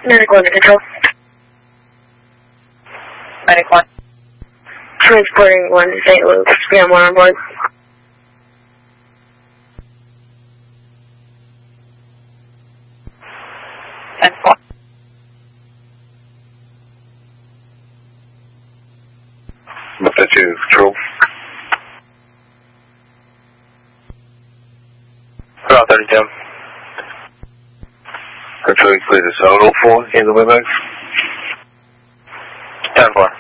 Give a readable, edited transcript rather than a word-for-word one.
Medic 1 to control. Medic 1. Transporting 1 to St. Luke's. We have 1 on board. Medic 1. Lift that 2 control. Ground 32. Control, please. 704 in the Windmax. 10-4.